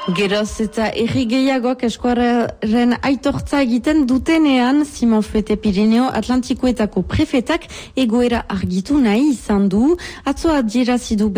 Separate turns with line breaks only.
Geroz eta erri gehiagoak eskuarren aitortza egiten dutenean, Simon Fete Pirineo Atlantikoetako prefetak egoera argitu nahi izan du. Atzo adierazi du